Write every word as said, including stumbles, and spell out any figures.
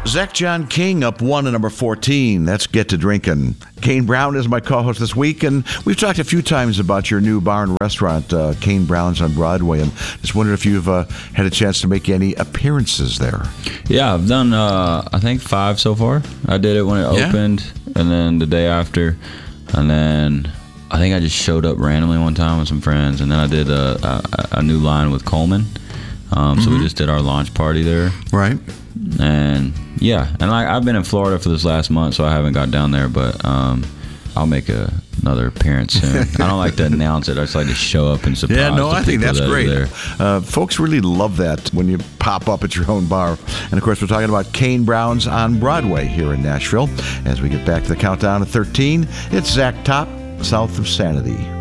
Zach John King up one to number fourteen. That's Get to Drinkin'. Kane Brown is my co-host this week, and we've talked a few times about your new bar and restaurant, uh, Kane Brown's on Broadway, and just wondered if you've uh, had a chance to make any appearances there. Yeah, I've done, uh, I think, five so far. I did it when it Yeah. opened, and then the day after, and then I think I just showed up randomly one time with some friends, and then I did a, a, a new line with Coleman. Um, so Mm-hmm. we just did our launch party there. Right. And yeah, and like I've been in Florida for this last month, so I haven't got down there, but um, I'll make a, another appearance soon. I don't like to announce it. I just like to show up and surprise. Yeah, no, the I think people that's that are great. there. Uh, folks really love that when you pop up at your own bar. And of course, we're talking about Kane Brown's on Broadway here in Nashville. As we get back to the countdown to thirteen, it's Zach Top, South of Sanity.